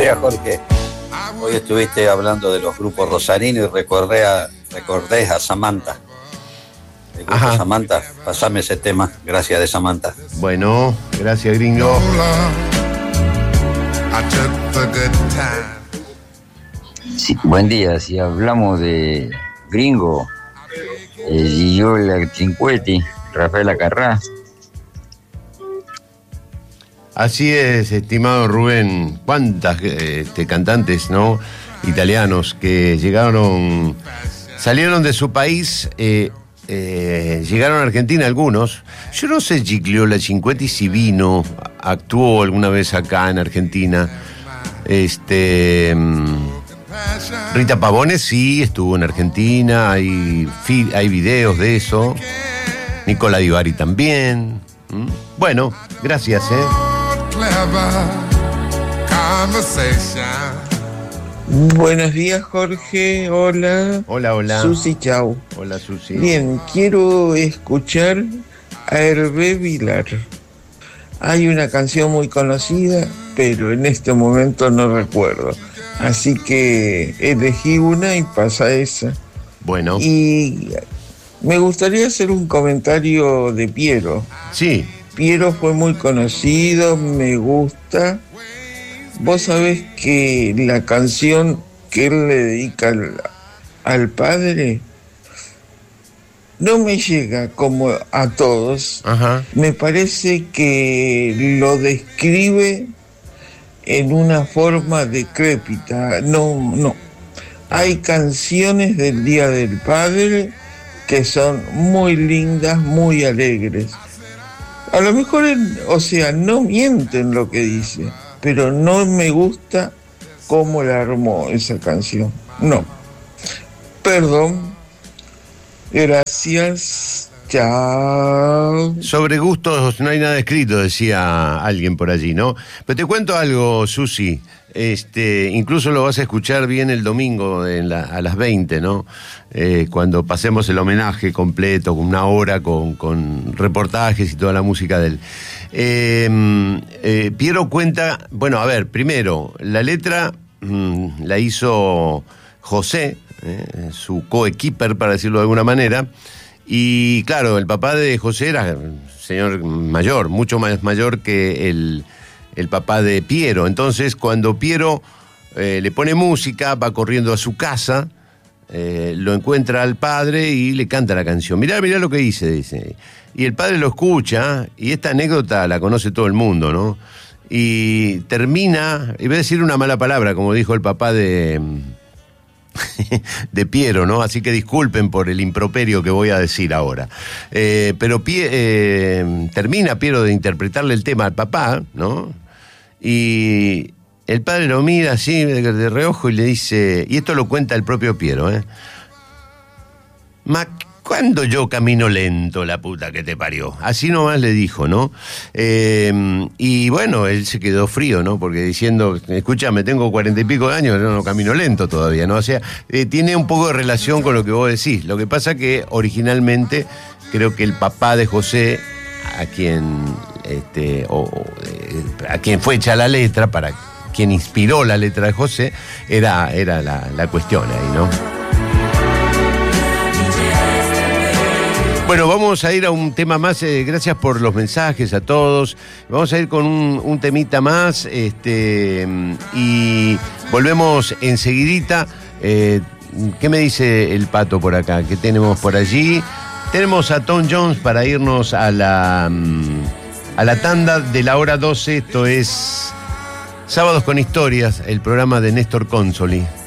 días, Jorge. Hoy estuviste hablando de los grupos rosarinos y recordé a Samantha. El grupo Samantha, pasame ese tema, gracias de Samantha. Bueno, gracias, gringo. Sí, buen día, si hablamos de gringo, Gigiola Cinquetti, Rafael Acarrá. Así es, estimado Rubén, cuántas cantantes, ¿no?, italianos que salieron de su país, llegaron a Argentina algunos. Yo no sé Gigliola Cinquetti si actuó alguna vez acá en Argentina. Rita Pavone sí estuvo en Argentina, hay videos de eso. Nicola Di Bari también. Bueno, gracias, Buenos días, Jorge. Hola. Hola. Susi, chau. Hola, Susi. Bien, quiero escuchar a Hervé Vilar. Hay una canción muy conocida, pero en este momento no recuerdo. Así que elegí una y pasa esa. Bueno. Y me gustaría hacer un comentario de Piero. Sí. Piero fue muy conocido, me gusta. Vos sabés que la canción que él le dedica al padre no me llega como a todos. Ajá. Me parece que lo describe en una forma decrépita. No. Hay canciones del Día del Padre que son muy lindas, muy alegres. A lo mejor, no miente en lo que dice, pero no me gusta cómo la armó esa canción. No. Perdón. Gracias. Chao. Sobre gustos no hay nada escrito, decía alguien por allí, ¿no? Pero te cuento algo, Susi. Incluso lo vas a escuchar bien el domingo a las 20, ¿no? Cuando pasemos el homenaje completo, con una hora, con reportajes y toda la música de él. Piero cuenta, bueno, a ver, primero, la letra la hizo José, su coequiper, para decirlo de alguna manera. Y claro, el papá de José era un señor mayor, mucho más mayor que el papá de Piero. Entonces, cuando Piero le pone música, va corriendo a su casa, lo encuentra al padre y le canta la canción. Mirá lo que dice. Y el padre lo escucha, y esta anécdota la conoce todo el mundo, ¿no? Y termina, y voy a decir una mala palabra, como dijo el papá de Piero, ¿no? Así que disculpen por el improperio que voy a decir ahora. Pero termina Piero de interpretarle el tema al papá, ¿no? Y el padre lo mira así de reojo y le dice, y esto lo cuenta el propio Piero, ¿cuándo yo camino lento, la puta que te parió? Así nomás le dijo, ¿no? Y bueno, él se quedó frío, ¿no? Porque diciendo, escúchame, tengo 40 y pico de años, yo no camino lento todavía, ¿no? O sea, tiene un poco de relación con lo que vos decís. Lo que pasa que originalmente creo que el papá de José, a quien fue hecha la letra, para quien inspiró la letra de José, era la cuestión ahí, ¿no? Bueno, vamos a ir a un tema más, gracias por los mensajes a todos. Vamos a ir con un temita más, y volvemos enseguidita. ¿Qué me dice el Pato por acá? ¿Qué tenemos por allí? Tenemos a Tom Jones para irnos a la tanda de la hora 12. Esto es Sábados con Historias, el programa de Néstor Consoli.